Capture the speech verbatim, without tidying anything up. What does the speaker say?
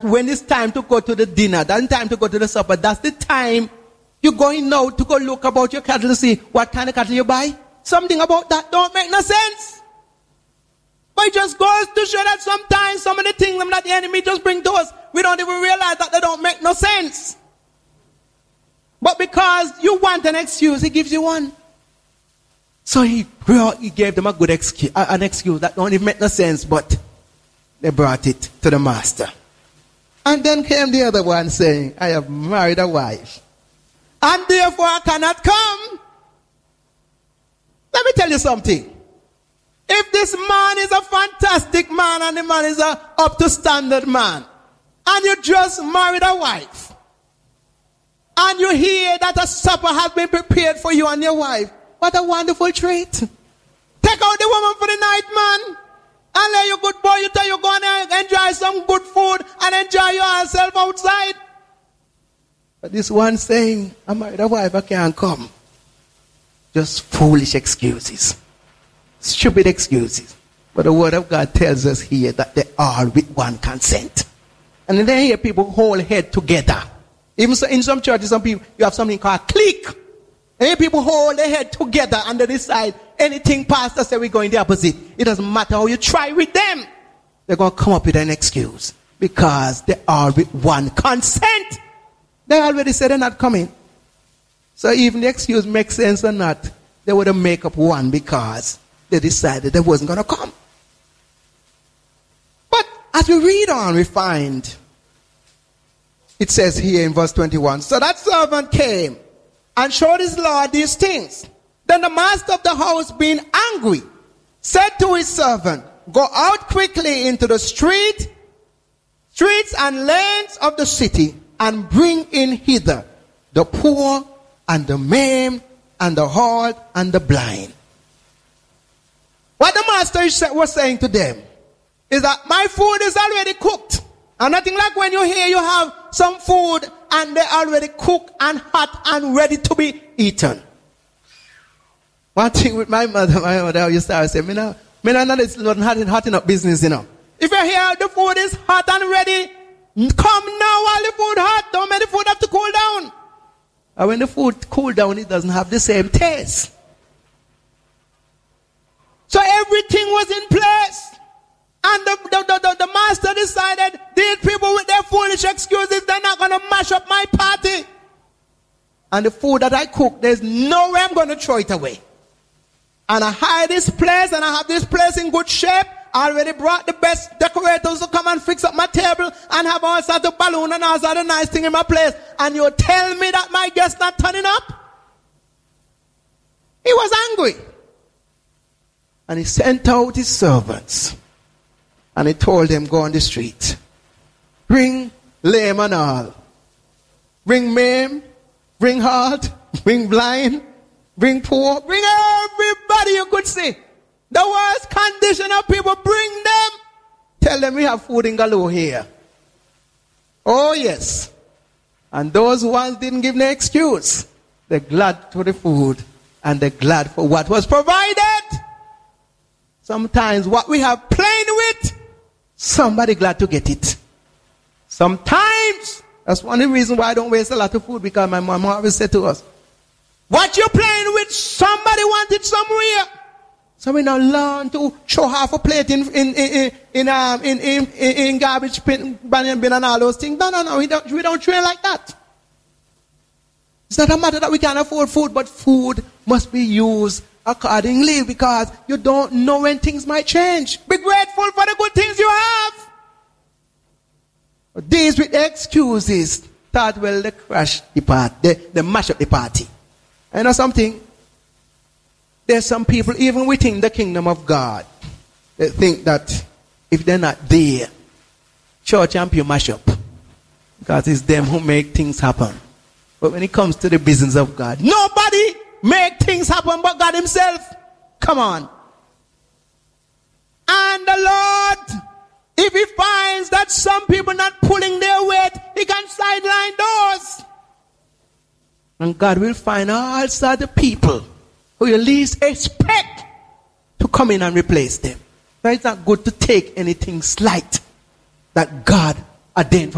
when it's time to go to the dinner, that's time to go to the supper, that's the time you're going now to go look about your cattle to see what kind of cattle you buy. Something about that don't make no sense. But it just goes to show that sometimes some of the things that the enemy just bring to us, we don't even realize that they don't make no sense. But because you want an excuse, he gives you one. So he, he gave them a good excuse, an excuse that don't even make no sense, but they brought it to the master. And then came the other one saying, I have married a wife, and therefore I cannot come. Let me tell you something. If this man is a fantastic man and the man is a up to standard man, and you just married a wife, and you hear that a supper has been prepared for you and your wife, what a wonderful treat. Take out the woman for the night, man, and let your good boy, you tell you go and enjoy some good food and enjoy yourself outside. But this one saying, I married a wife, I can't come. Just foolish excuses. Stupid excuses. But the word of God tells us here that they are with one consent. And then here people hold head together. Even so in some churches, some people, you have something called clique. And here people hold their head together and they decide anything pastor say we're going the opposite. It doesn't matter how you try with them. They're going to come up with an excuse. Because they are with one consent. They already said they're not coming. So even the excuse makes sense or not, they would have make up one because they decided they wasn't going to come. But as we read on, we find, it says here in verse twenty-one, so that servant came and showed his lord these things. Then the master of the house, being angry, said to his servant, go out quickly into the street, streets and lanes of the city, and bring in hither the poor and the maimed and the halt and the blind. What the master was saying to them is that my food is already cooked. And nothing like when you hear you have some food and they're already cooked and hot and ready to be eaten. One thing with my mother, my mother used to say, me now, me now, it's not hot enough business, you know. If you hear the food is hot and ready, come now while the food hot. Don't make the food have to cool down. And when the food cool down, it doesn't have the same taste. So everything was in place. And the, the, the, the, the master decided, these people with their foolish excuses, they're not going to mash up my party. And the food that I cook, there's no way I'm going to throw it away. And I hide this place, and I have this place in good shape. I already brought the best decorators to come and fix up my table and have all sorts of balloon and all sorts of nice thing in my place. And you tell me that my guest's not turning up? He was angry. And he sent out his servants. And he told them, go on the street. Bring lame and all. Bring maimed. Bring halt. Bring blind. Bring poor. Bring everybody you could see. The worst condition of people, bring them. Tell them we have food in galore here. Oh yes. And those ones didn't give no excuse. They're glad for the food and they're glad for what was provided. Sometimes what we have playing with, somebody glad to get it. Sometimes, that's one of the reasons why I don't waste a lot of food, because my mom always said to us, what you're playing with, somebody wanted somewhere. So we now learn to throw half a plate in in in in um, in, in, in, in garbage bin, banyan bin and all those things. No, no, no, we don't we don't train like that. It's not a matter that we can't afford food, but food must be used accordingly, because you don't know when things might change. Be grateful for the good things you have. But these with excuses thought, well, they crash the party, they, they mash up the party. And you know something? There's some people, even within the kingdom of God, that think that if they're not there, church and pew mash up. Because it's them who make things happen. But when it comes to the business of God, nobody make things happen but God himself. Come on. And the Lord, if he finds that some people not pulling their weight, he can sideline those. And God will find all sorts of people who you least expect to come in and replace them. So it's not good to take anything slight that God ordained for